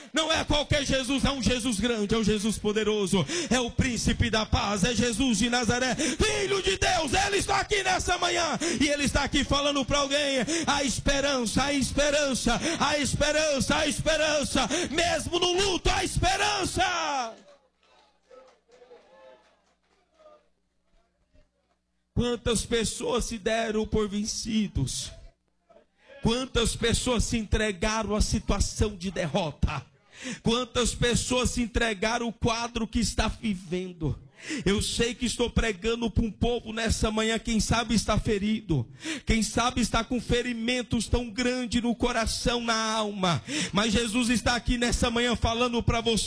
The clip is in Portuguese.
Não é qualquer Jesus, é um Jesus grande, é um Jesus poderoso, é o príncipe da paz, é Jesus de Nazaré, Filho de Deus. Ele está aqui nessa manhã e Ele está aqui falando para alguém: a esperança, a esperança, a esperança, a esperança, mesmo no luto, a esperança. Quantas pessoas se deram por vencidos? Quantas pessoas se entregaram à situação de derrota? Quantas pessoas se entregaram ao quadro que está vivendo? Eu sei que estou pregando para um povo nessa manhã, quem sabe está ferido, quem sabe está com ferimentos tão grandes no coração, na alma, mas Jesus está aqui nessa manhã falando para você: